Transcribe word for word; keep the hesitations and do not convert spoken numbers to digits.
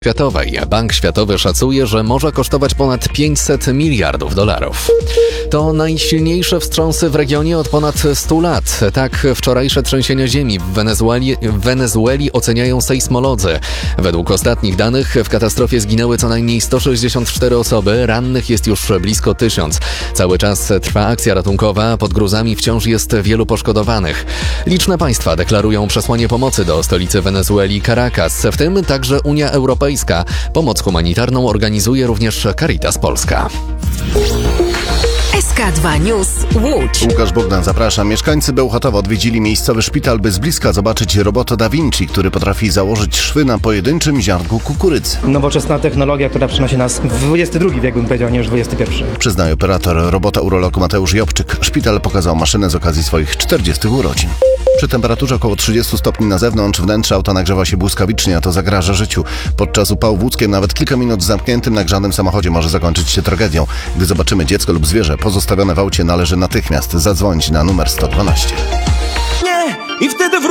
Światowej. Bank Światowy szacuje, że może kosztować ponad pięćset miliardów dolarów. To najsilniejsze wstrząsy w regionie od ponad stu lat. Tak wczorajsze trzęsienia ziemi w Wenezueli, w Wenezueli oceniają sejsmolodzy. Według ostatnich danych w katastrofie zginęły co najmniej sto sześćdziesiąt cztery osoby, rannych jest już blisko tysiąc. Cały czas trwa akcja ratunkowa, pod gruzami wciąż jest wielu poszkodowanych. Liczne państwa deklarują przesłanie pomocy do stolicy Wenezueli Caracas, w tym także Unia Europejska. Pomoc humanitarną organizuje również Caritas Polska. S K dwa News Łódź. Łukasz Bogdan, zapraszam. Mieszkańcy Bełchatowa odwiedzili miejscowy szpital, by z bliska zobaczyć robota Da Vinci, który potrafi założyć szwy na pojedynczym ziarnku kukurydzy. Nowoczesna technologia, która przynosi nas w dwudziesty drugi wiek, bym powiedział, nie już dwudziesty pierwszy. Przyznaje operator robota urolog Mateusz Jobczyk. Szpital pokazał maszynę z okazji swoich czterdziestych urodzin. Przy temperaturze około trzydziestu stopni na zewnątrz wnętrze auta nagrzewa się błyskawicznie, a to zagraża życiu. Podczas upału w Łódzkiem nawet kilka minut w zamkniętym, nagrzanym samochodzie może zakończyć się tragedią. Gdy zobaczymy dziecko lub zwierzę pozostawione w aucie, należy natychmiast zadzwonić na numer sto dwanaście. Nie! I wtedy